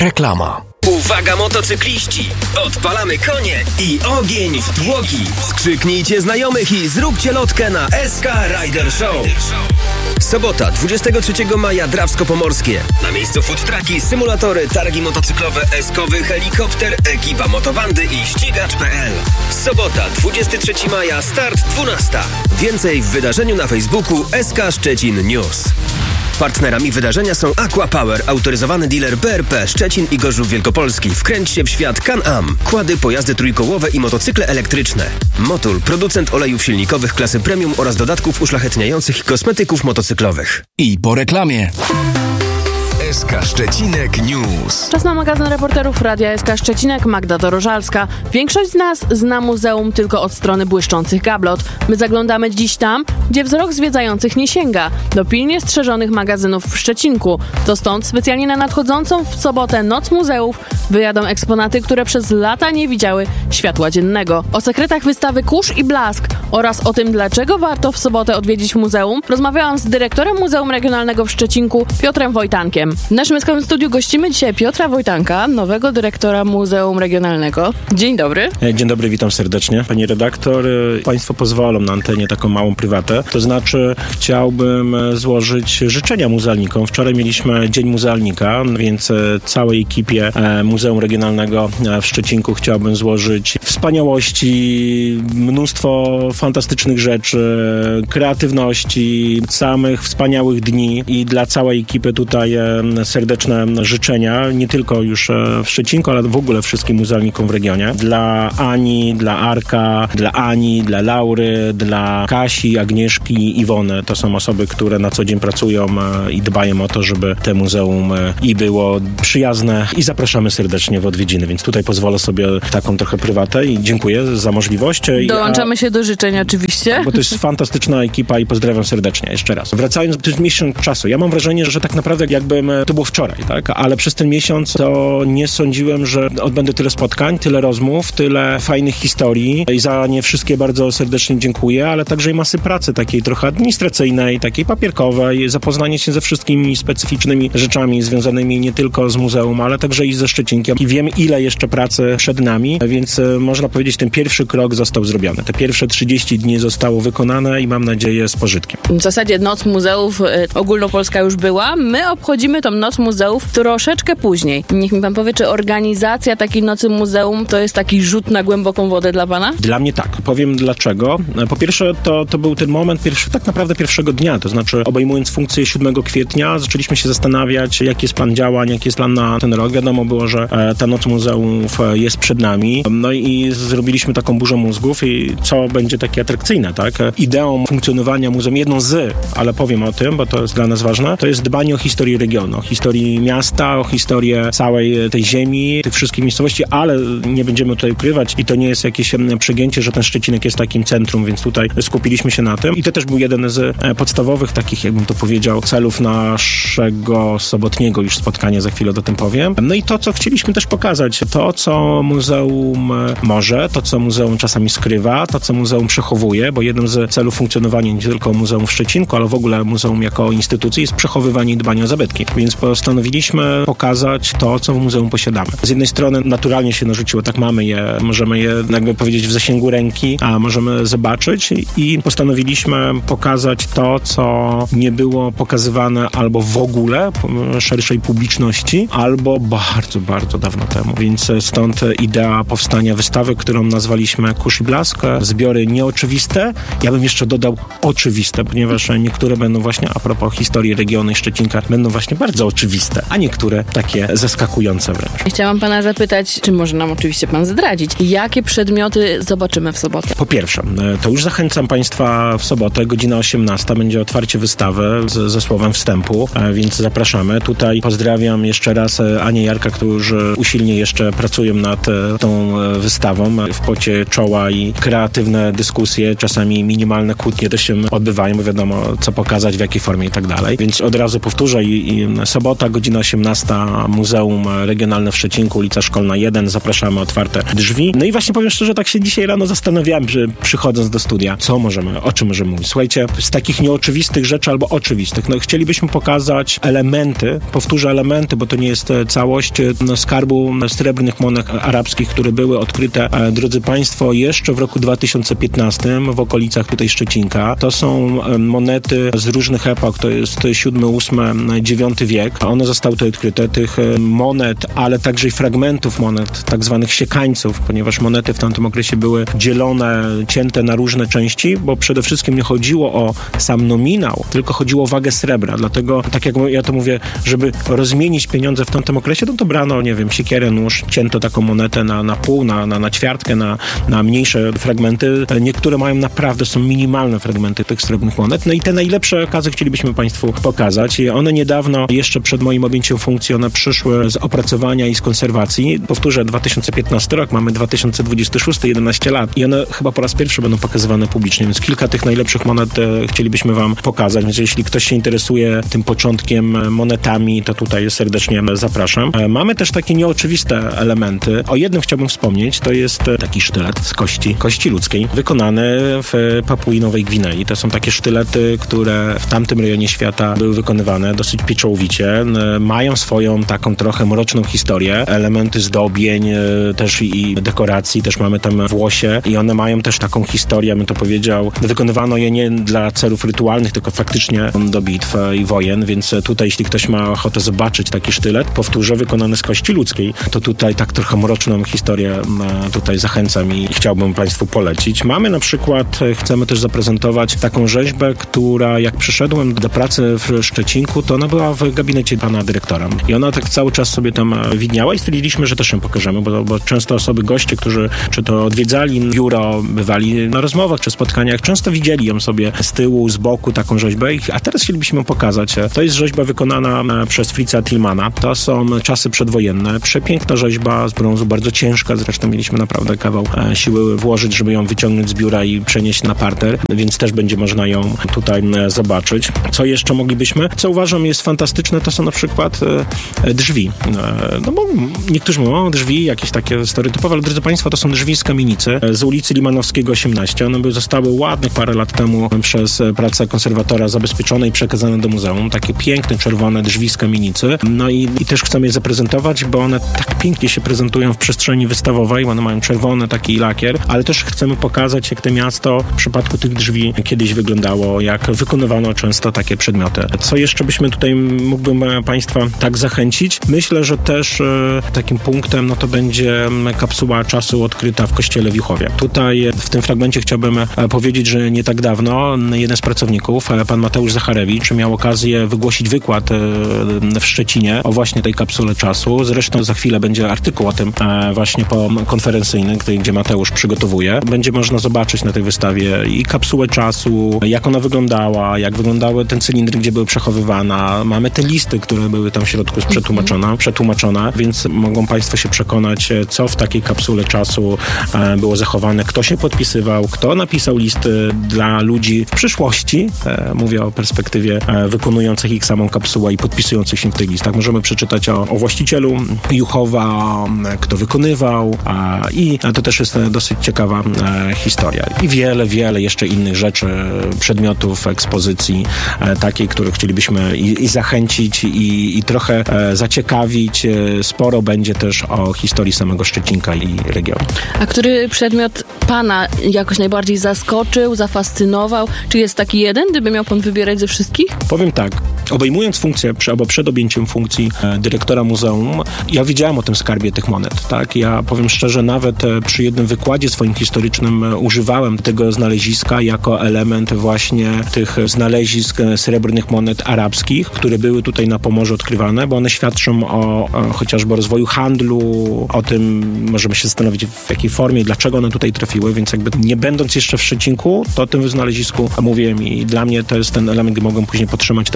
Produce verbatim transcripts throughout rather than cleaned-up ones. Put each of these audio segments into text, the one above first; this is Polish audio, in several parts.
Reklama. Uwaga motocykliści! Odpalamy konie i ogień w tłoki! Skrzyknijcie znajomych i zróbcie lotkę na S K Rider Show! Sobota, dwudziestego trzeciego maja, Drawsko-Pomorskie. Na miejscu food trucki, symulatory, targi motocyklowe, eskowy, helikopter, ekipa motobandy i ścigacz kropka p l. Sobota, dwudziestego trzeciego maja, start dwunasta. Więcej w wydarzeniu na Facebooku S K Szczecin News. Partnerami wydarzenia są Aqua Power, autoryzowany dealer B R P Szczecin i Gorzów Wielkopolski. Wkręć się w świat Can-Am. Kłady, pojazdy trójkołowe i motocykle elektryczne. Motul, producent olejów silnikowych klasy premium oraz dodatków uszlachetniających i kosmetyków motocyklowych. I po reklamie. S K Szczecinek News. Czas na magazyn reporterów Radia S K Szczecinek. Magda Dorożalska. Większość z nas zna muzeum tylko od strony błyszczących gablot. My zaglądamy dziś tam, gdzie wzrok zwiedzających nie sięga. Do pilnie strzeżonych magazynów w Szczecinku. To stąd specjalnie na nadchodzącą w sobotę Noc Muzeów wyjadą eksponaty, które przez lata nie widziały światła dziennego. O sekretach wystawy Kurz i Blask oraz o tym, dlaczego warto w sobotę odwiedzić muzeum, rozmawiałam z dyrektorem Muzeum Regionalnego w Szczecinku, Piotrem Wojtankiem. W naszym eskowym studiu gościmy dzisiaj Piotra Wojtanka, nowego dyrektora Muzeum Regionalnego. Dzień dobry. Dzień dobry, witam serdecznie. Pani redaktor, państwo pozwolą na antenie taką małą prywatę. To znaczy chciałbym złożyć życzenia muzealnikom. Wczoraj mieliśmy Dzień Muzealnika, więc całej ekipie Muzeum Regionalnego w Szczecinku chciałbym złożyć wspaniałości, mnóstwo fantastycznych rzeczy, kreatywności, samych wspaniałych dni i dla całej ekipy tutaj serdeczne życzenia, nie tylko już w Szczecinku, ale w ogóle wszystkim muzealnikom w regionie. Dla Ani, dla Arka, dla Ani, dla Laury, dla Kasi, Agnieszki i Iwony. To są osoby, które na co dzień pracują i dbają o to, żeby te muzeum i było przyjazne i zapraszamy serdecznie w odwiedziny, więc tutaj pozwolę sobie taką trochę prywatę i dziękuję za możliwość. Dołączamy się do życzeń oczywiście. Bo to jest fantastyczna ekipa i pozdrawiam serdecznie jeszcze raz. Wracając do miesiąc czasu, ja mam wrażenie, że tak naprawdę jakbym, to było wczoraj, tak? Ale przez ten miesiąc to nie sądziłem, że odbędę tyle spotkań, tyle rozmów, tyle fajnych historii i za nie wszystkie bardzo serdecznie dziękuję, ale także i masy pracy takiej trochę administracyjnej, takiej papierkowej, zapoznanie się ze wszystkimi specyficznymi rzeczami związanymi nie tylko z muzeum, ale także i ze Szczecinkiem. I wiem, ile jeszcze pracy przed nami, więc można powiedzieć, ten pierwszy krok został zrobiony. Te pierwsze trzydzieści dni zostało wykonane i mam nadzieję z pożytkiem. W zasadzie Noc Muzeów y, ogólnopolska już była. My obchodzimy tą Noc Muzeów troszeczkę później. Niech mi pan powie, czy organizacja takiej Nocy Muzeum to jest taki rzut na głęboką wodę dla pana? Dla mnie tak. Powiem dlaczego. Po pierwsze, to, to był ten moment pierwszy, tak naprawdę pierwszego dnia, to znaczy obejmując funkcję siódmego kwietnia, zaczęliśmy się zastanawiać, jaki jest plan działań, jaki jest plan na ten rok. Wiadomo było, że e, ta Noc Muzeów jest przed nami. No i zrobiliśmy taką burzę mózgów i co będzie takie atrakcyjne, tak? Ideą funkcjonowania muzeum, jedną z, ale powiem o tym, bo to jest dla nas ważne, to jest dbanie o historię regionu, o historię miasta, o historię całej tej ziemi, tych wszystkich miejscowości, ale nie będziemy tutaj ukrywać i to nie jest jakieś przegięcie, że ten Szczecinek jest takim centrum, więc tutaj skupiliśmy się na tym i to też był jeden z podstawowych takich, jakbym to powiedział, celów naszego sobotniego już spotkania, za chwilę o tym powiem. No i to, co chcieliśmy też pokazać, to, co muzeum może, to, co muzeum czasami skrywa, to, co muzeum przechowuje, bo jednym z celów funkcjonowania nie tylko muzeum w Szczecinku, ale w ogóle muzeum jako instytucji jest przechowywanie i dbanie o zabytki. Więc postanowiliśmy pokazać to, co w muzeum posiadamy. Z jednej strony naturalnie się narzuciło, tak mamy je, możemy je, jakby powiedzieć, w zasięgu ręki, a możemy zobaczyć i postanowiliśmy pokazać to, co nie było pokazywane albo w ogóle szerszej publiczności, albo bardzo, bardzo dawno temu. Więc stąd idea powstania wystawy, którą nazwaliśmy Kurz i Blask. Zbiory nieoczywiste. Ja bym jeszcze dodał oczywiste, ponieważ niektóre będą właśnie, a propos historii regionu i Szczecinka, będą właśnie bardzo oczywiste, a niektóre takie zaskakujące wręcz. Chciałam pana zapytać, czy może nam oczywiście pan zdradzić, jakie przedmioty zobaczymy w sobotę? Po pierwsze, to już zachęcam państwa w sobotę, godzina osiemnasta, będzie otwarcie wystawy z, ze słowem wstępu, więc zapraszamy. Tutaj pozdrawiam jeszcze raz Anię i Jarka, którzy usilnie jeszcze pracują nad tą wystawą w pocie czoła i kreatywne dyskusje dyskusje, czasami minimalne kłótnie też się odbywają, bo wiadomo, co pokazać, w jakiej formie i tak dalej. Więc od razu powtórzę, i, i sobota, godzina osiemnasta, Muzeum Regionalne w Szczecinku, ulica Szkolna jeden, zapraszamy, otwarte drzwi. No i właśnie powiem szczerze, tak się dzisiaj rano zastanawiałem, że przychodząc do studia, co możemy, o czym możemy mówić. Słuchajcie, z takich nieoczywistych rzeczy albo oczywistych, no chcielibyśmy pokazać elementy, powtórzę elementy, bo to nie jest całość, no, skarbu srebrnych monet arabskich, które były odkryte, e, drodzy Państwo, jeszcze w roku dwa tysiące piętnastym w okolicach tutaj Szczecinka. To są monety z różnych epok, to jest siódmy, ósmy, dziewiąty wiek. One zostały tutaj odkryte, tych monet, ale także i fragmentów monet, tak zwanych siekańców, ponieważ monety w tamtym okresie były dzielone, cięte na różne części, bo przede wszystkim nie chodziło o sam nominał, tylko chodziło o wagę srebra. Dlatego, tak jak ja to mówię, żeby rozmienić pieniądze w tamtym okresie, no to brano, nie wiem, siekierę, nóż, cięto taką monetę na, na pół, na, na, na ćwiartkę, na, na mniejsze fragmenty. Niektóre mają naprawdę, są minimalne fragmenty tych srebrnych monet. No i te najlepsze okazy chcielibyśmy Państwu pokazać. I one niedawno, jeszcze przed moim objęciem funkcji, one przyszły z opracowania i z konserwacji. Powtórzę, dwa tysiące piętnasty rok, mamy dwa tysiące dwudziesty szósty, jedenaście lat. I one chyba po raz pierwszy będą pokazywane publicznie, więc kilka tych najlepszych monet e, chcielibyśmy Wam pokazać. Więc jeśli ktoś się interesuje tym początkiem, monetami, to tutaj serdecznie zapraszam. E, mamy też takie nieoczywiste elementy. O jednym chciałbym wspomnieć, to jest taki sztylet z kości, kości ludzkiej, wykonany w Papui Nowej Gwinei. To są takie sztylety, które w tamtym rejonie świata były wykonywane dosyć pieczołowicie. Mają swoją taką trochę mroczną historię. Elementy zdobień też i dekoracji, też mamy tam włosie i one mają też taką historię, bym to powiedział. Wykonywano je nie dla celów rytualnych, tylko faktycznie do bitw i wojen, więc tutaj, jeśli ktoś ma ochotę zobaczyć taki sztylet, powtórzę, wykonany z kości ludzkiej, to tutaj tak trochę mroczną historię tutaj zachęcam i chciałbym Państwu polecić. Mamy na przykład, chcemy też zaprezentować taką rzeźbę, która jak przyszedłem do pracy w Szczecinku, to ona była w gabinecie pana dyrektora. I ona tak cały czas sobie tam widniała i stwierdziliśmy, że też ją pokażemy, bo, bo często osoby, goście, którzy czy to odwiedzali biuro, bywali na rozmowach czy spotkaniach, często widzieli ją sobie z tyłu, z boku, taką rzeźbę, a teraz chcielibyśmy ją pokazać. To jest rzeźba wykonana przez Fritza Tillmana. To są czasy przedwojenne. Przepiękna rzeźba z brązu, bardzo ciężka, zresztą mieliśmy naprawdę kawał siły włożyć, żeby ją wyciągnąć z biura i przenieść na parter, więc też będzie można ją tutaj zobaczyć. Co jeszcze moglibyśmy? Co uważam jest fantastyczne, to są na przykład e, drzwi. E, no bo niektórzy mówią, drzwi jakieś takie stereotypowe, ale drodzy Państwo, to są drzwi z kamienicy e, z ulicy Limanowskiego osiemnaście. One by zostały ładnych parę lat temu przez pracę konserwatora zabezpieczone i przekazane do muzeum. Takie piękne, czerwone drzwi z kamienicy. No i, i też chcemy je zaprezentować, bo one tak pięknie się prezentują w przestrzeni wystawowej. One mają czerwony taki lakier, ale też chcemy pokazać, jak to miasto w przypadku tych drzwi kiedyś wyglądało, jak wykonywano często takie przedmioty. Co jeszcze byśmy tutaj mógłbym Państwa tak zachęcić? Myślę, że też e, takim punktem no to będzie kapsuła czasu odkryta w kościele w Juchowie. Tutaj w tym fragmencie chciałbym e, powiedzieć, że nie tak dawno jeden z pracowników, e, pan Mateusz Zacharewicz, miał okazję wygłosić wykład e, w Szczecinie o właśnie tej kapsule czasu. Zresztą za chwilę będzie artykuł o tym e, właśnie po konferencyjny, gdzie Mateusz przygotowuje. Będzie można zobaczyć na tej wystawie i kapsułę czasu, jak ona wyglądała, jak wyglądały ten cylindry, gdzie były przechowywane. Mamy te listy, które były tam w środku przetłumaczone, przetłumaczone, więc mogą Państwo się przekonać, co w takiej kapsule czasu e, było zachowane, kto się podpisywał, kto napisał listy dla ludzi w przyszłości. E, mówię o perspektywie e, wykonujących ich samą kapsułę i podpisujących się w tych listach. Możemy przeczytać o, o właścicielu Juchowa, kto wykonywał a, i a to też jest dosyć ciekawa e, historia. I wiele, wiele jeszcze innych rzeczy, przedmiotów, ekspozycji e, takiej, których chcielibyśmy i, i zachęcić i, i trochę e, zaciekawić. E, sporo będzie też o historii samego Szczecinka i regionu. A który przedmiot Pana jakoś najbardziej zaskoczył, zafascynował? Czy jest taki jeden, gdyby miał Pan wybierać ze wszystkich? Powiem tak, obejmując funkcję, albo przed objęciem funkcji e, dyrektora muzeum, ja wiedziałem o tym skarbie tych monet, tak? Ja powiem szczerze, nawet e, przy jednym wykładzie swoim historycznym e, używałem tego znaleziska jako element właśnie tych znalezisk e, srebrnych monet arabskich, które były tutaj na Pomorzu odkrywane, bo one świadczą o, o chociażby o rozwoju handlu, o tym możemy się zastanowić w jakiej formie, dlaczego one tutaj trafiły, więc jakby nie będąc jeszcze w Szczecinku, to o tym znalezisku mówiłem i dla mnie to jest ten element, gdy mogłem później podtrzymać te monety w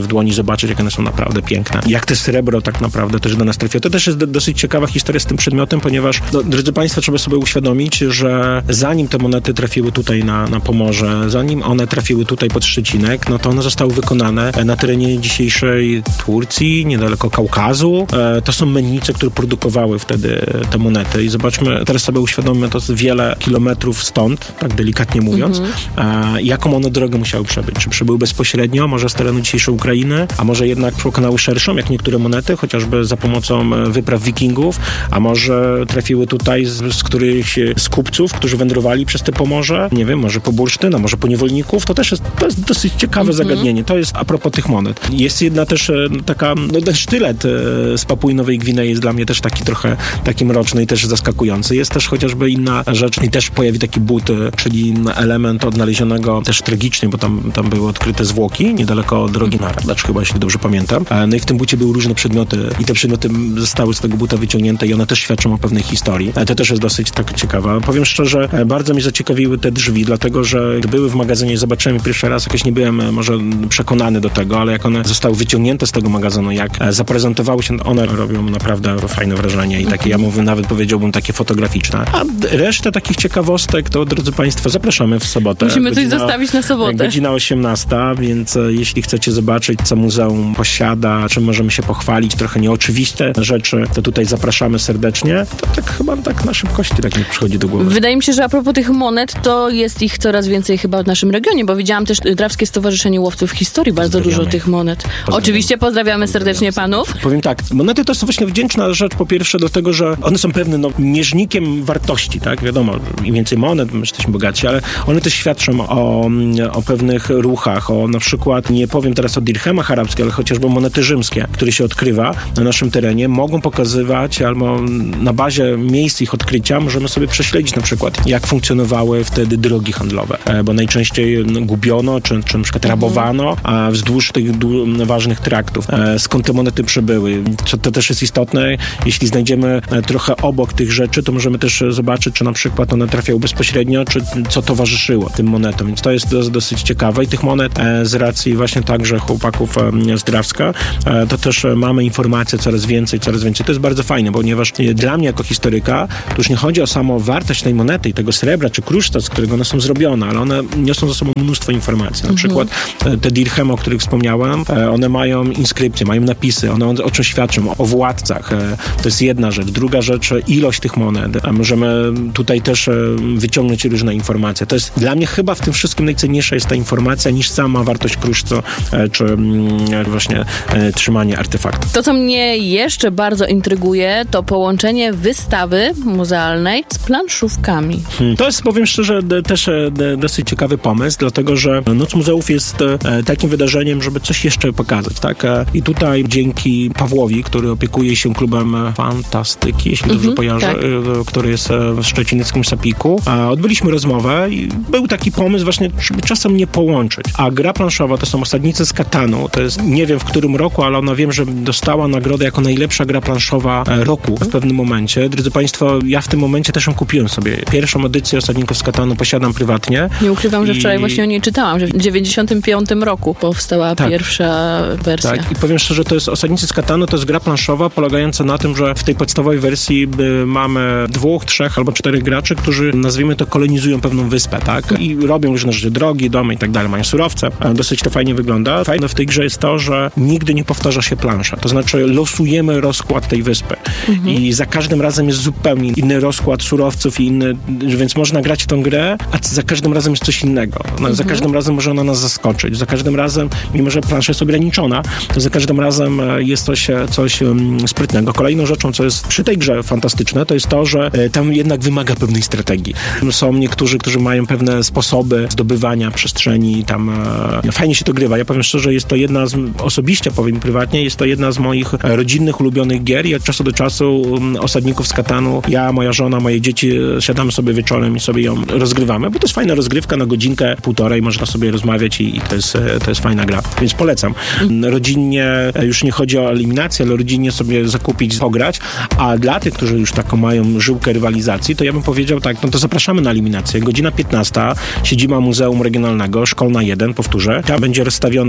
dłoni, zobaczyć, jak one są naprawdę piękne. Jak te srebro tak naprawdę też do nas trafiło. To też jest do, dosyć ciekawa historia z tym przedmiotem, ponieważ, no, drodzy Państwo, trzeba sobie uświadomić, że zanim te monety trafiły tutaj na, na Pomorze, zanim one trafiły tutaj pod Szczecinek, no to one zostały wykonane na terenie dzisiejszej Turcji, niedaleko Kaukazu. E, to są mennice, które produkowały wtedy te monety i zobaczmy, teraz sobie uświadomimy, to jest wiele kilometrów stąd, tak delikatnie mówiąc, mm-hmm. e, jaką one drogę musiały przebyć. Czy przebyły bezpośrednio, może z terenu dzisiejszej Ukrainy, a może jednak pokonały szerszą, jak niektóre monety, chociażby za pomocą wypraw wikingów, a może trafiły tutaj z, z którychś z kupców, którzy wędrowali przez te Pomorze, nie wiem, może po bursztyn, a może po niewolników. To też jest, to jest dosyć ciekawe mm-hmm. zagadnienie. To jest a propos tych monet. Jest jedna też taka, no ten sztylet z Papui Nowej Gwinei jest dla mnie też taki trochę taki mroczny i też zaskakujący. Jest też chociażby inna rzecz i też pojawi taki but, czyli element odnalezionego też tragicznie, bo tam, tam były odkryte zwłoki niedaleko drogi na Radacz, chyba, jeśli dobrze pamiętam. No i w tym bucie były różne przedmioty i te przedmioty zostały z tego buta wyciągnięte i one też świadczą o pewnej historii. To też jest dosyć tak ciekawe. Powiem szczerze, bardzo mnie zaciekawiły te drzwi, dlatego, że były w magazynie, zobaczyłem je pierwszy raz, jakoś nie byłem może przekonany do tego, ale jak one zostały wyciągnięte z tego magazynu, jak zaprezentowały się, one robią naprawdę fajne wrażenie i takie, ja mówię, nawet powiedziałbym takie fotograficzne. A resztę takich ciekawostek, to drodzy Państwo, zapraszamy w sobotę. Musimy godzina, coś zostawić na sobotę. Godzina osiemnasta, więc jeśli chcecie zobaczyć, co muzeum posiada, czym możemy się pochwalić, trochę nieoczywiste rzeczy, to tutaj zapraszamy serdecznie. To tak chyba tak na szybkości tak mi przychodzi do głowy. Wydaje mi się, że a propos tych monet, to jest ich coraz więcej chyba w naszym regionie, bo widziałam też Drawskie Stowarzyszenie Łowców Historii, bardzo dużo tych monet. Pozdrawiamy. Oczywiście pozdrawiamy serdecznie panów. Powiem tak, monety to jest właśnie wdzięczna rzecz, po pierwsze dlatego, że one są pewnym no, mierznikiem wartości, tak? Wiadomo, im więcej monet, my jesteśmy bogaci, ale one też świadczą o, o pewnych ruchach, o na przykład, nie powiem teraz o dirhemach arabskich, ale chociażby monety rzymskie, które się odkrywa na naszym terenie, mogą pokazywać, albo na bazie miejsc ich odkrycia możemy sobie prześledzić na przykład, jak funkcjonowały wtedy drogi handlowe, bo najczęściej gubiono, czy, czy na przykład rabowano a wzdłuż tych du- ważnych traktów. Skąd te monety przybyły? Co to też jest istotne, jeśli znajdziemy trochę obok tych rzeczy, to możemy też zobaczyć, czy na przykład one trafiały bezpośrednio, czy co towarzyszyło tym monetom. Więc to jest dos- dosyć ciekawe i tych monet z racji właśnie także chłopaków z Drawska, to też mamy informacje coraz więcej, coraz więcej. To jest bardzo fajne, ponieważ dla mnie jako historyka to już nie chodzi o samą wartość tej monety i tego srebra czy kruszca, z którego one są zrobione, ale one niosą ze sobą mnóstwo informacji. Na mhm. przykład te dirhemy, o których wspomniałem, one mają inskrypcje, mają napisy, one o czym świadczą, o władcach. To jest jedna rzecz. Druga rzecz, ilość tych monet. Możemy tutaj też wyciągnąć różne informacje. To jest dla mnie chyba w tym wszystkim najcenniejsza jest ta informacja niż sama wartość kruszcu, czy właśnie trzymanie artefaktów. To, co mnie jeszcze bardzo intryguje, to połączenie wystawy muzealnej z planszówkami. Hmm. To jest, powiem szczerze, d- też d- dosyć ciekawy pomysł, dlatego, że Noc Muzeów jest e, takim wydarzeniem, żeby coś jeszcze pokazać, tak? E, I tutaj dzięki Pawłowi, który opiekuje się klubem fantastyki, jeśli dobrze mm-hmm, kojarzę, tak. e, który jest w szczecinickim Sapiku, e, odbyliśmy rozmowę i był taki pomysł właśnie, żeby czasem nie połączyć. A gra planszowa to są Osadnicy z Katanu. To jest, nie wiem w którym roku, ale ona wiem, że dostała nagrodę jako najlepsza gra planszowa roku w pewnym momencie. Drodzy Państwo, ja w tym momencie też ją kupiłem sobie. Pierwszą edycję Osadników z Katanu posiadam prywatnie. Nie ukrywam, że wczoraj I... właśnie o niej czytałam, że w dziewięćdziesiątym piątym roku powstała tak. pierwsza wersja. Tak, i powiem szczerze, to jest Osadnicy z Katanu, to jest gra planszowa polegająca na tym, że w tej podstawowej wersji y, mamy dwóch, trzech albo czterech graczy, którzy, nazwijmy to, kolonizują pewną wyspę, tak? I robią różne rzeczy, drogi, domy i tak dalej, mają surowce. Dosyć to fajnie wygląda. Fajne w tej grze jest to, że nigdy nie powtarza się plansza. To znaczy losujemy rozkład tej wyspy. Mhm. I za każdym razem jest zupełnie inny rozkład surowców i inny, więc można grać w tą grę, a za każdym razem jest coś innego. No, mhm. Za każdym razem może ona nas zaskoczyć. Za każdym razem, mimo że plansza jest ograniczona, to za każdym razem jest coś, coś um, sprytnego. Kolejną rzeczą, co jest przy tej grze fantastyczne, to jest to, że e, tam jednak wymaga pewnej strategii. Są niektórzy, którzy mają pewne sposoby zdobywania przestrzeni, tam e, fajnie się to grywa. Ja powiem szczerze, jest to jedna z, osobiście powiem prywatnie, jest to jedna z moich rodzinnych, ulubionych gier i od czasu do czasu um, Osadników z Katanu, ja, moja żona, moje dzieci siadamy sobie wieczorem i sobie ją rozgrywamy, bo to jest fajna rozgrywka na godzinkę, półtorej, można sobie rozmawiać i, i to, jest, to jest fajna gra. Więc polecam. Rodzinnie, już nie chodzi o eliminację, ale rodzinnie sobie zakupić, pograć, a dla tych, którzy już taką mają żyłkę rywalizacji, to ja bym powiedział tak, no to zapraszamy na eliminację. Godzina piętnasta, siedziba Muzeum Regionalnego, Szkolna jeden, powtórzę. Tam będzie rozstawione już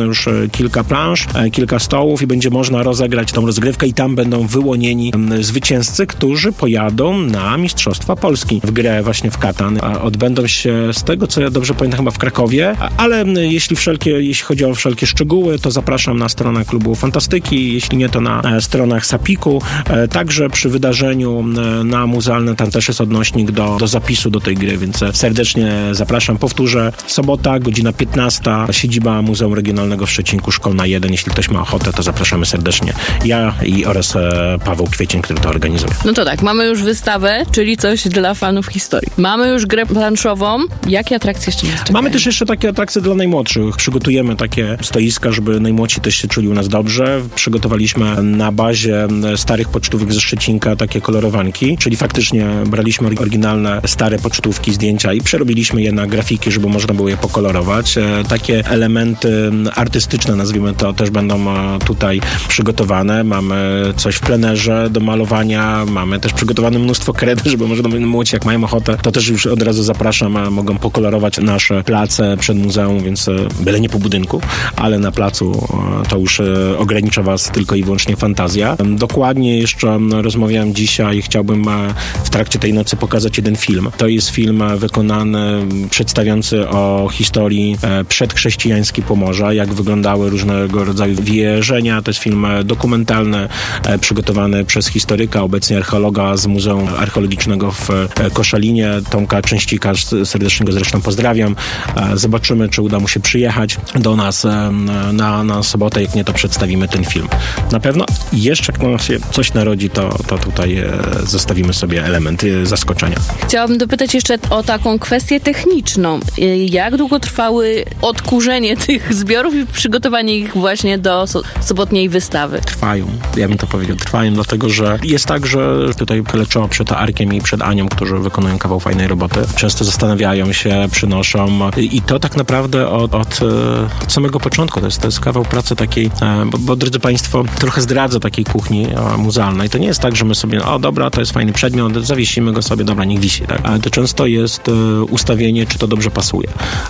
kilka plansz, kilka stołów i będzie można rozegrać tą rozgrywkę i tam będą wyłonieni zwycięzcy, którzy pojadą na Mistrzostwa Polski w grę właśnie w Katan. Odbędą się, z tego co ja dobrze pamiętam, chyba w Krakowie, ale jeśli wszelkie, jeśli chodzi o wszelkie szczegóły, to zapraszam na stronę Klubu Fantastyki, jeśli nie, to na stronach Sapiku. Także przy wydarzeniu na Muzealne tam też jest odnośnik do, do zapisu do tej gry, więc serdecznie zapraszam. Powtórzę, sobota, godzina piętnasta, siedziba Muzeum Regionalnego w Szczecinku, Szkolna jeden. Jeśli ktoś ma ochotę, to zapraszamy serdecznie. Ja i oraz e, Paweł Kwiecień, który to organizuje. No to tak, mamy już wystawę, czyli coś dla fanów historii. Mamy już grę planszową. Jakie atrakcje jeszcze nas czekają? Mamy też jeszcze takie atrakcje dla najmłodszych. Przygotujemy takie stoiska, żeby najmłodsi też się czuli u nas dobrze. Przygotowaliśmy na bazie starych pocztówek ze Szczecinka takie kolorowanki, czyli faktycznie braliśmy oryginalne, stare pocztówki, zdjęcia i przerobiliśmy je na grafiki, żeby można było je pokolorować. Takie elementy artystyczne, nazwijmy to, też będą tutaj przygotowane. Mamy coś w plenerze do malowania, mamy też przygotowane mnóstwo kred, żeby można młodzi, jak mają ochotę, to też już od razu zapraszam, mogą pokolorować nasze place przed muzeum, więc byle nie po budynku, ale na placu to już ogranicza was tylko i wyłącznie fantazja. Dokładnie jeszcze rozmawiałem dzisiaj, chciałbym w trakcie tej nocy pokazać jeden film. To jest film wykonany, przedstawiający o historii przedchrześcijańskiej Pomorza, jak wyglądały różnego rodzaju wierzenia. To jest film dokumentalny, przygotowany przez historyka, obecnie archeologa z Muzeum Archeologicznego w Koszalinie, Tomka Częścika, serdecznie go zresztą pozdrawiam. Zobaczymy, czy uda mu się przyjechać do nas na, na sobotę, jak nie, to przedstawimy ten film. Na pewno jeszcze jak nam się coś narodzi, to, to tutaj zostawimy sobie element zaskoczenia. Chciałabym dopytać jeszcze o taką kwestię techniczną. Jak długo trwały odkurzenie tych zbiorów i przygotowanie ich właśnie do so- sobotniej wystawy? Trwają. Ja bym to powiedział. Trwają, dlatego że jest tak, że tutaj leczyło przed Arkiem i przed Anią, którzy wykonują kawał fajnej roboty. Często zastanawiają się, przynoszą i to tak naprawdę od, od, od samego początku. To jest, to jest kawał pracy takiej, bo, bo drodzy Państwo, trochę zdradza takiej kuchni muzealnej. To nie jest tak, że my sobie, o dobra, to jest fajny przedmiot, zawiesimy go sobie, dobra, niech wisi. Tak? Ale to często jest ustawienie, czy to dobrze pasuje,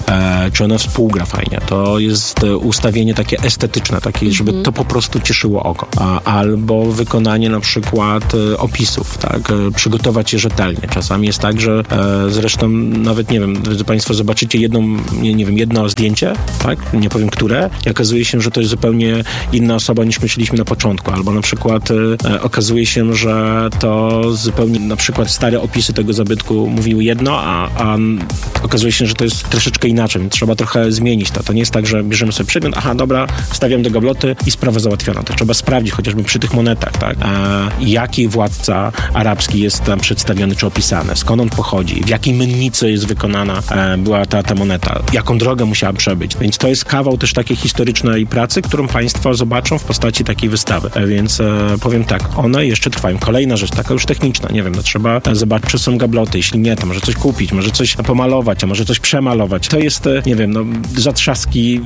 e, czy ono współgra fajnie. To jest ustawienie takie estetyczne, takie, żeby mm-hmm. to po prostu cieszyło oko. A, albo wykonanie na przykład e, opisów, tak? E, przygotować je rzetelnie. Czasami jest tak, że e, zresztą nawet, nie wiem, drodzy Państwo, zobaczycie jedną, nie, nie wiem, jedno zdjęcie, tak? Nie powiem które, i okazuje się, że to jest zupełnie inna osoba niż myśleliśmy na początku. Albo na przykład e, okazuje się, że to zupełnie na przykład stare opisy tego zabytku mówiły jedno, a, a okazuje się, że to jest troszeczkę inaczej. Trzeba trochę zmienić to. To nie jest tak, że bierzemy sobie przegląd, aha, dobra, stawiam do gabloty i sprawa załatwiona. To trzeba sprawdzić chociażby przy tych monetach, tak? E, jaki władca arabski jest tam przedstawiony czy opisany, skąd on pochodzi, w jakiej mennicy jest wykonana e, była ta, ta moneta, jaką drogę musiała przebyć. Więc to jest kawał też takiej historycznej pracy, którą Państwo zobaczą w postaci takiej wystawy. E, więc e, powiem tak, one jeszcze trwają. Kolejna rzecz, taka już techniczna, nie wiem, no trzeba zobaczyć, czy są gabloty, jeśli nie, to może coś kupić, może coś pomalować, a może coś przemalować. To jest, nie wiem, no zatrzaski,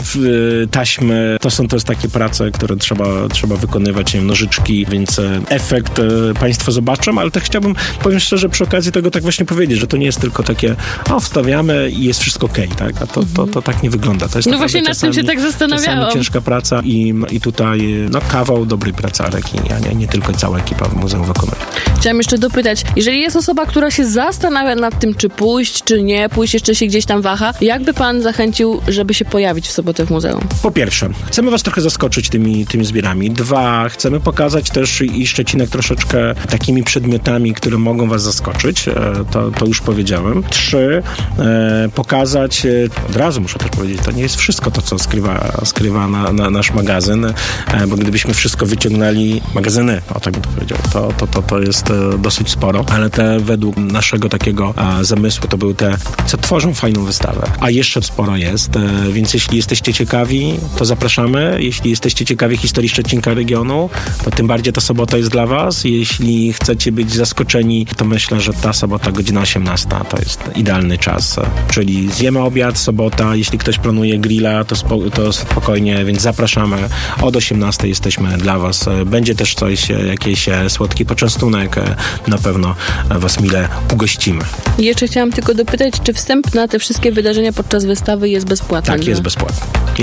taśmy, to są to jest takie prace, które trzeba, trzeba wykonywać, nie wiem, nożyczki, więc efekt Państwo zobaczą, ale tak chciałbym, powiem szczerze, przy okazji tego tak właśnie powiedzieć, że to nie jest tylko takie, o, wstawiamy i jest wszystko okej, okay, tak? A to, to, to tak nie wygląda. To jest no właśnie nad tym się tak zastanawiałam. Czasami ciężka praca i, i tutaj, no, kawał dobrej pracy Areki, a nie, nie tylko cała ekipa w muzeum wykonuje. Chciałam jeszcze dopytać, jeżeli jest osoba, która się zastanawia nad tym, czy pójść, czy nie, pójść, jeszcze się gdzieś tam waha, jakby pan zachęcił, żeby się pojawić w sobotę w muzeum? Po pierwsze, chcemy was trochę zaskoczyć tymi, tymi zbiorami. Dwa, chcemy pokazać też i Szczecinek troszeczkę takimi przedmiotami, które mogą was zaskoczyć. To, to już powiedziałem. Trzy, e, pokazać, od razu muszę też powiedzieć, to nie jest wszystko to, co skrywa, skrywa na, na nasz magazyn, e, bo gdybyśmy wszystko wyciągnęli, magazyny, o tak bym to powiedział, to, to, to, to jest e, dosyć sporo, ale te według naszego takiego a, zamysłu to były te, co tworzą fajną wystawę. A jeszcze sporo jest, e, więc jeśli jesteście ciekawi, to zapraszamy. Jeśli jesteście ciekawi historii Szczecinka regionu, to tym bardziej ta sobota jest dla was. Jeśli chcecie być zaskoczeni, to myślę, że ta sobota, godzina osiemnasta, to jest idealny czas. Czyli zjemy obiad, sobota, jeśli ktoś planuje grilla, to, spo, to spokojnie, więc zapraszamy. Od osiemnastej jesteśmy dla was. Będzie też coś, jakiś słodki poczęstunek. Na pewno was mile ugościmy. Jeszcze chciałam tylko dopytać, czy wstęp na te wszystkie wydarzenia podczas wystawy jest bezpłatny? Tak, jest bezpłatny. Jest bezpłatny.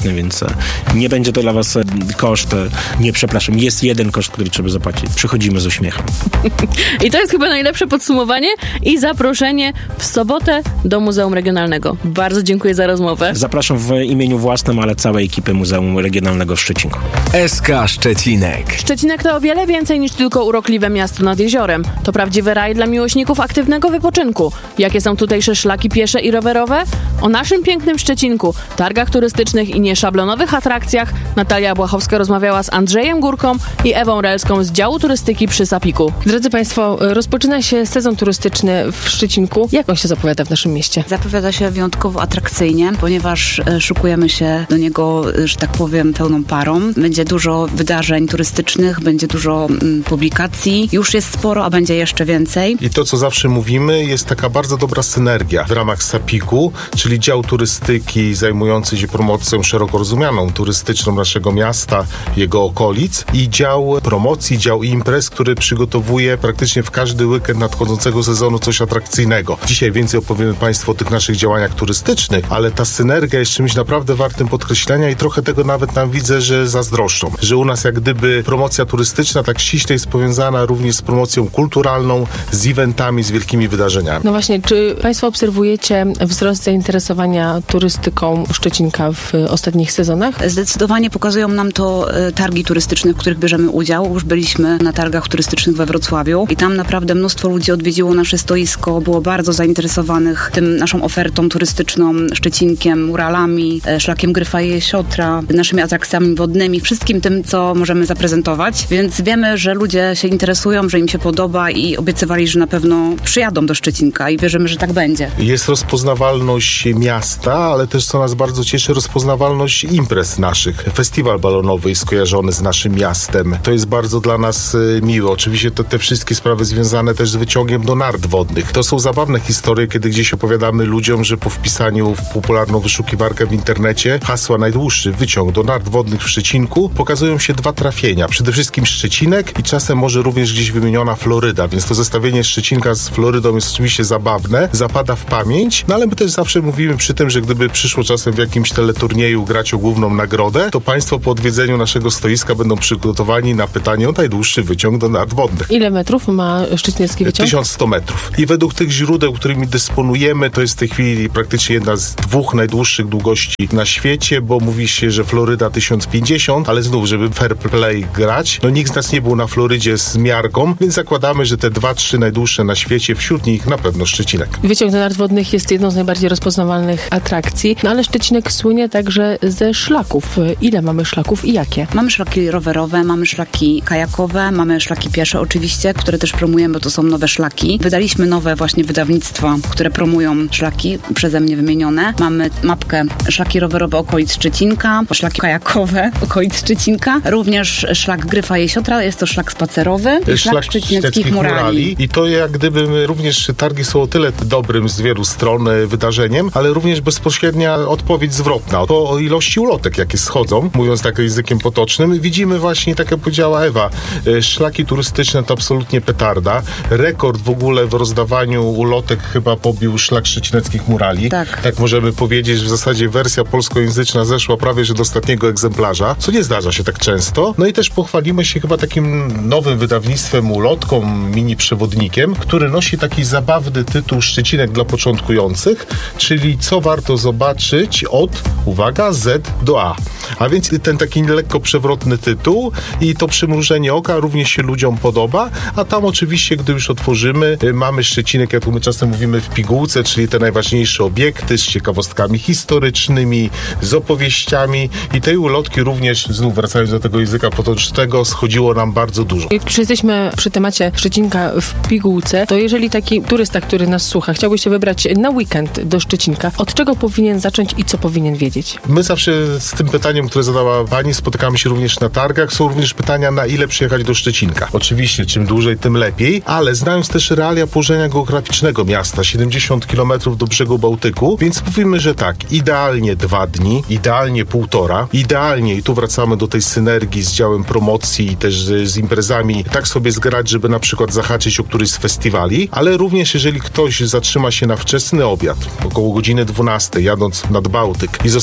bezpłatny, więc nie będzie to dla was koszt. Nie, przepraszam, jest jeden koszt, który trzeba zapłacić. Przychodzimy z uśmiechem. I to jest chyba najlepsze podsumowanie i zaproszenie w sobotę do Muzeum Regionalnego. Bardzo dziękuję za rozmowę. Zapraszam w imieniu własnym, ale całej ekipy Muzeum Regionalnego w Szczecinku. S K Szczecinek. Szczecinek to o wiele więcej niż tylko urokliwe miasto nad jeziorem. To prawdziwy raj dla miłośników aktywnego wypoczynku. Jakie są tutejsze szlaki piesze i rowerowe? O naszym pięknym Szczecinku, targach turystycznych i nieszablonowych atrakcjach Natalia Błachowska rozmawiała z Andrzejem Górką i Ewą Relską z działu turystyki przy Sapiku. Drodzy Państwo, rozpoczyna się sezon turystyczny w Szczecinku. Jak on się zapowiada w naszym mieście? Zapowiada się wyjątkowo atrakcyjnie, ponieważ szykujemy się do niego, że tak powiem, pełną parą. Będzie dużo wydarzeń turystycznych, będzie dużo mm, publikacji. Już jest sporo, a będzie jeszcze więcej. I to, co zawsze mówimy, jest taka bardzo dobra synergia w ramach Sapiku, czyli dział turystyki zajmujący się promocją szeroko rozumianą turystyczną naszego miasta, jego okolic i dział promocji, dział imprez, który przygotowuje praktycznie w każdy weekend nadchodzącego sezonu coś atrakcyjnego. Dzisiaj więcej opowiemy Państwu o tych naszych działaniach turystycznych, ale ta synergia jest czymś naprawdę wartym podkreślenia i trochę tego nawet nam widzę, że zazdroszczą. Że u nas jak gdyby promocja turystyczna tak ściśle jest powiązana również z promocją kulturalną, z eventami, z wielkimi wydarzeniami. No właśnie, czy Państwo obserwujecie wzrost zainteresowania turystyką Szczecinka w ostatnich sezonach? Zdecydowanie pokazują nam to e, targi turystyczne, w których bierzemy udział. Już byliśmy na targach turystycznych we Wrocławiu i tam naprawdę mnóstwo ludzi odwiedziło nasze stoisko, było bardzo zainteresowanych tym naszą ofertą turystyczną, Szczecinkiem, muralami, e, szlakiem Gryfa i Jesiotra, naszymi atrakcjami wodnymi, wszystkim tym, co możemy zaprezentować. Więc wiemy, że ludzie się interesują, że im się podoba i obiecywali, że na pewno przyjadą do Szczecinka i wierzymy, że tak będzie. Jest rozpoznawalność miasta, ale też co nas bardzo cieszy, rozpoznawalność imprez naszych. Festiwal balonowy jest skojarzony z naszym miastem. To jest bardzo dla nas y, miłe. Oczywiście to, te wszystkie sprawy związane też z wyciągiem do nart wodnych. To są zabawne historie, kiedy gdzieś opowiadamy ludziom, że po wpisaniu w popularną wyszukiwarkę w internecie hasła najdłuższy wyciąg do nart wodnych w Szczecinku pokazują się dwa trafienia. Przede wszystkim Szczecinek i czasem może również gdzieś wymieniona Floryda, więc to zestawienie Szczecinka z Florydą jest oczywiście zabawne, zapada w pamięć, no ale my też zawsze mówimy przy tym, że gdyby przyszło czasem w jakimś teleturnieju grać o główną nagrodę, to Państwo po odwiedzeniu naszego stoiska będą przygotowani na pytanie o najdłuższy wyciąg do nart wodnych. Ile metrów ma szczeciński wyciąg? tysiąc sto metrów. I według tych źródeł, którymi dysponujemy, to jest w tej chwili praktycznie jedna z dwóch najdłuższych długości na świecie, bo mówi się, że Floryda tysiąc pięćdziesiąt, ale znów, żeby fair play grać, no nikt z nas nie był na Florydzie z miarką, więc zakładamy, że te dwa, trzy najdłuższe na świecie, wśród nich na pewno Szczecinek. Wyciąg do nart wodnych jest jedną z najbardziej rozpoznawalnych atrakcji, no ale Szczecinek słynie także ze szlaków. Ile mamy szlaków i jakie? Mamy szlaki rowerowe, mamy szlaki kajakowe, mamy szlaki piesze oczywiście, które też promujemy, bo to są nowe szlaki. Wydaliśmy nowe właśnie wydawnictwa, które promują szlaki przeze mnie wymienione. Mamy mapkę szlaki rowerowe okolic Szczecinka, szlaki kajakowe okolic Szczecinka, również szlak Gryfa i Jesiotra, jest to szlak spacerowy i szlak, szlak szczecineckich murali. murali. I to jak gdyby również targi są o tyle dobrym z wielu stron wydarzeniem, ale również bezpośrednia odpowiedź zwrotna. To o ilości ulotek, jakie schodzą, mówiąc tak językiem potocznym, widzimy właśnie, tak jak powiedziała Ewa, szlaki turystyczne to absolutnie petarda. Rekord w ogóle w rozdawaniu ulotek chyba pobił szlak szczecineckich murali. Tak. Tak możemy powiedzieć, że w zasadzie wersja polskojęzyczna zeszła prawie że do ostatniego egzemplarza, co nie zdarza się tak często. No i też pochwalimy się chyba takim nowym wydawnictwem, ulotką, mini przewodnikiem, który nosi taki zabawny tytuł Szczecinek dla początkujących, czyli co warto zobaczyć od, uwaga, Z do A. A więc ten taki lekko przewrotny tytuł i to przymrużenie oka również się ludziom podoba, a tam oczywiście, gdy już otworzymy, mamy Szczecinek, jak tu my czasem mówimy w pigułce, czyli te najważniejsze obiekty z ciekawostkami historycznymi, z opowieściami i tej ulotki również, znów wracając do tego języka potocznego, schodziło nam bardzo dużo. Jak już jesteśmy przy temacie Szczecinka w pigułce, to jeżeli taki turysta, który nas słucha, chciałby się wybrać na weekend do Szczecinka, od czego powinien zacząć i co powinien wiedzieć? My zawsze z tym pytaniem, które zadała Pani, spotykamy się również na targach. Są również pytania, na ile przyjechać do Szczecinka. Oczywiście, czym dłużej, tym lepiej, ale znając też realia położenia geograficznego miasta, siedemdziesiąt kilometrów do brzegu Bałtyku, więc mówimy, że tak, idealnie dwa dni, idealnie półtora, idealnie, i tu wracamy do tej synergii z działem promocji i też z, z imprezami, tak sobie zgrać, żeby na przykład zahaczyć o któryś z festiwali, ale również jeżeli ktoś zatrzyma się na wczesny obiad, około godziny dwunastej, jadąc nad Bałtyk i zostanie w Szczecinie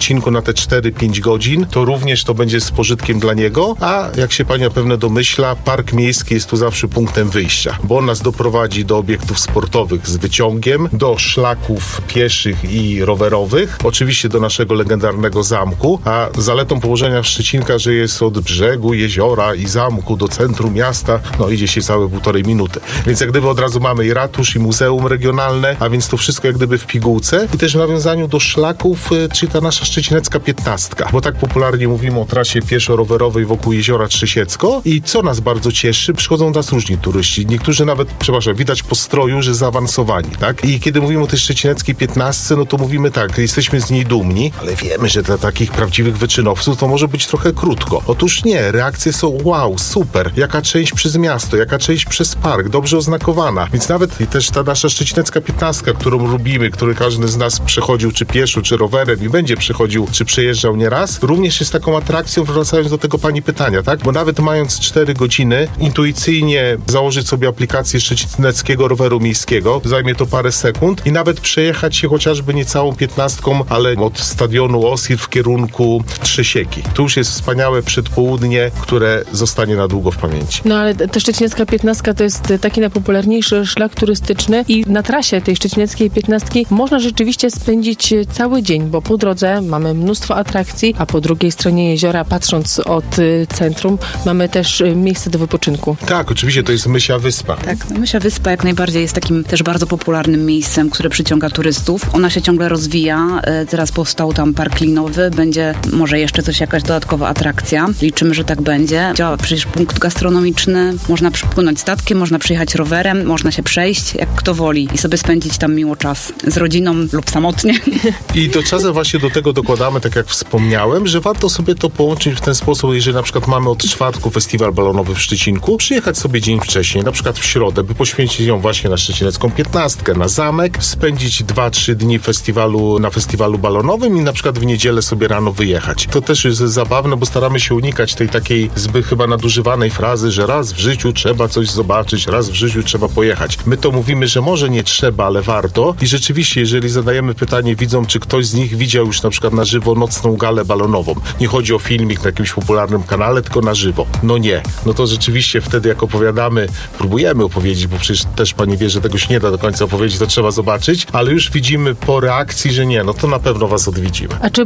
Szczecinku na te cztery pięć godzin, to również to będzie z pożytkiem dla niego, a jak się pani zapewne domyśla, park miejski jest tu zawsze punktem wyjścia, bo on nas doprowadzi do obiektów sportowych z wyciągiem, do szlaków pieszych i rowerowych, oczywiście do naszego legendarnego zamku, a zaletą położenia Szczecinka, że jest od brzegu jeziora i zamku do centrum miasta, no idzie się całe półtorej minuty. Więc jak gdyby od razu mamy i ratusz, i muzeum regionalne, a więc to wszystko jak gdyby w pigułce i też w nawiązaniu do szlaków, czyli ta nasza szczecinecka piętnastka, bo tak popularnie mówimy o trasie pieszo-rowerowej wokół jeziora Trzysiecko i co nas bardzo cieszy, przychodzą do nas różni turyści. Niektórzy nawet, przepraszam, widać po stroju, że zaawansowani, tak? I kiedy mówimy o tej szczecineckiej piętnastce, no to mówimy tak, jesteśmy z niej dumni, ale wiemy, że dla takich prawdziwych wyczynowców to może być trochę krótko. Otóż nie, reakcje są wow, super, jaka część przez miasto, jaka część przez park, dobrze oznakowana. Więc nawet i też ta nasza szczecinecka piętnastka, którą lubimy, który każdy z nas przechodził czy pieszo, czy rowerem i będzie przechodził, czy przejeżdżał nieraz, również jest taką atrakcją, wracając do tego pani pytania, tak? Bo nawet mając cztery godziny, intuicyjnie założyć sobie aplikację szczecineckiego roweru miejskiego, zajmie to parę sekund i nawet przejechać się chociażby nie całą piętnastką, ale od stadionu Osir w kierunku Trzysieki. Tu już jest wspaniałe przedpołudnie, które zostanie na długo w pamięci. No ale ta szczecinecka piętnastka to jest taki najpopularniejszy szlak turystyczny i na trasie tej szczecineckiej piętnastki można rzeczywiście spędzić cały dzień, bo po drodze mamy mnóstwo atrakcji, a po drugiej stronie jeziora, patrząc od centrum, mamy też miejsce do wypoczynku. Tak, oczywiście to jest Mysia Wyspa. Tak, Mysia Wyspa jak najbardziej jest takim też bardzo popularnym miejscem, które przyciąga turystów. Ona się ciągle rozwija. Teraz powstał tam park linowy, będzie może jeszcze coś, jakaś dodatkowa atrakcja. Liczymy, że tak będzie. Działa przecież punkt gastronomiczny, można przypłynąć statkiem, można przyjechać rowerem, można się przejść, jak kto woli i sobie spędzić tam miło czas z rodziną lub samotnie. I to czasem właśnie do tego dokładamy, tak jak wspomniałem, że warto sobie to połączyć w ten sposób, jeżeli na przykład mamy od czwartku festiwal balonowy w Szczecinku, przyjechać sobie dzień wcześniej, na przykład w środę, by poświęcić ją właśnie na szczecinecką piętnastkę, na zamek, spędzić dwa trzy dni festiwalu, na festiwalu balonowym i na przykład w niedzielę sobie rano wyjechać. To też jest zabawne, bo staramy się unikać tej takiej zbyt chyba nadużywanej frazy, że raz w życiu trzeba coś zobaczyć, raz w życiu trzeba pojechać. My to mówimy, że może nie trzeba, ale warto i rzeczywiście, jeżeli zadajemy pytanie widzom, czy ktoś z nich widział już na przykład na żywo nocną galę balonową. Nie chodzi o filmik na jakimś popularnym kanale, tylko na żywo. No nie. No to rzeczywiście wtedy jak opowiadamy, próbujemy opowiedzieć, bo przecież też pani wie, że tego się nie da do końca opowiedzieć, to trzeba zobaczyć, ale już widzimy po reakcji, że nie, no to na pewno was odwiedzimy. A czy